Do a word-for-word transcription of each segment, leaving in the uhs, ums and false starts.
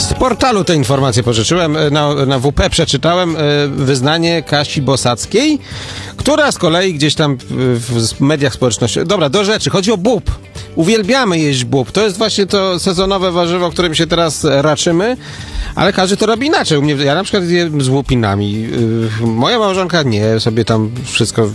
Z portalu te informacje pożyczyłem, na, na W P przeczytałem wyznanie Kasi Bosackiej, która z kolei gdzieś tam w mediach społecznościowych... Dobra, do rzeczy, chodzi o bób. Uwielbiamy jeść bób. To jest właśnie to sezonowe warzywo, którym się teraz raczymy, ale każdy to robi inaczej. U mnie, ja na przykład jem z łupinami. Moja małżonka nie, sobie tam wszystko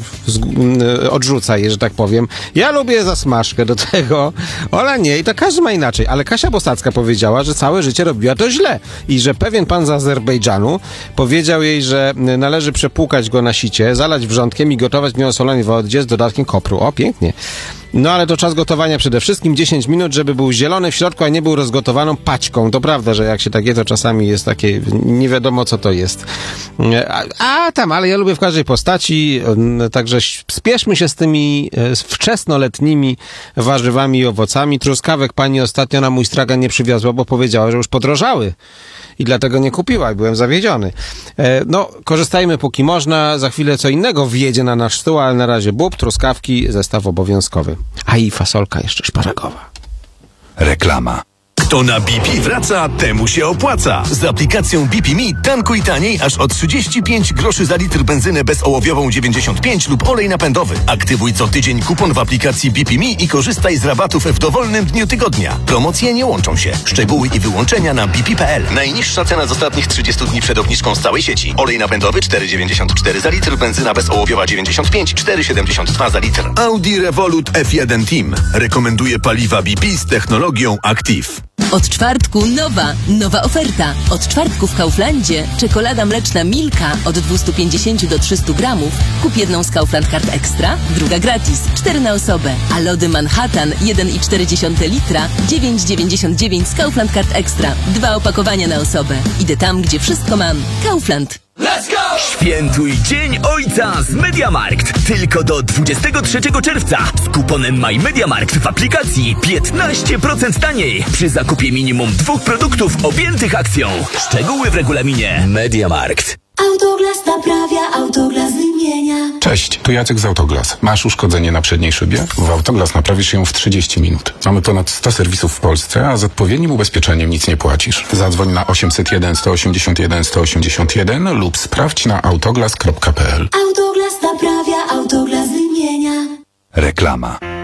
odrzuca je, że tak powiem. Ja lubię zasmażkę do tego, Ola nie i to każdy ma inaczej. Ale Kasia Bosacka powiedziała, że całe życie robiła to źle i że pewien pan z Azerbejdżanu powiedział jej, że należy przepłukać go na sicie, zalać wrzątkiem i gotować w nieosolonej wodzie z dodatkiem kopru. O, pięknie. No ale to czas gotowania przede wszystkim dziesięć minut, żeby był zielony w środku, a nie był rozgotowaną paćką. To prawda, że jak się tak je, to czasami jest takie, nie wiadomo co to jest. A, a tam, ale ja lubię w każdej postaci, także spieszmy się z tymi wczesnoletnimi warzywami i owocami. Truskawek pani ostatnio na mój stragan nie przywiozła, bo powiedziała, że już podrożały. I dlatego nie kupiła i byłem zawiedziony. E, no, korzystajmy póki można. Za chwilę co innego wjedzie na nasz stół, ale na razie bób, truskawki, zestaw obowiązkowy. A i fasolka jeszcze szparagowa. Reklama. Kto na B P wraca, temu się opłaca. Z aplikacją B P Me tankuj taniej aż o trzydzieści pięć groszy za litr benzynę bezołowiową dziewięćdziesiąt pięć lub olej napędowy. Aktywuj co tydzień kupon w aplikacji B P Me i korzystaj z rabatów w dowolnym dniu tygodnia. Promocje nie łączą się. Szczegóły i wyłączenia na b p kropka p l. Najniższa cena z ostatnich trzydziestu dni przed obniżką z całej sieci. Olej napędowy cztery dziewięćdziesiąt cztery za litr, benzyna bezołowiowa dziewięćdziesiąt pięć, cztery siedemdziesiąt dwa za litr. Audi Revolut F jeden Team rekomenduje paliwa B P z technologią Active. Od czwartku nowa, nowa oferta. Od czwartku w Kauflandzie czekolada mleczna Milka od dwieście pięćdziesiąt do trzystu gramów. Kup jedną z Kaufland Card Extra, druga gratis, cztery na osobę. A lody Manhattan jeden i cztery dziesiąte litra, dziewięć dziewięćdziesiąt dziewięć z Kaufland Card Extra. Dwa opakowania na osobę. Idę tam, gdzie wszystko mam. Kaufland. Let's go! Świętuj Dzień Ojca z MediaMarkt. Tylko do dwudziestego trzeciego czerwca z kuponem MyMediaMarkt w aplikacji piętnaście procent taniej przy zakupie minimum dwóch produktów objętych akcją. Szczegóły w regulaminie MediaMarkt. Autoglas naprawia, Autoglas wymienia. Cześć, tu Jacek z Autoglas. Masz uszkodzenie na przedniej szybie? W Autoglas naprawisz ją w trzydzieści minut. Mamy ponad sto serwisów w Polsce, a z odpowiednim ubezpieczeniem nic nie płacisz. Zadzwoń na osiemset jeden, sto osiemdziesiąt jeden, sto osiemdziesiąt jeden lub sprawdź na autoglas kropka p l. Autoglas naprawia, Autoglas wymienia. Reklama.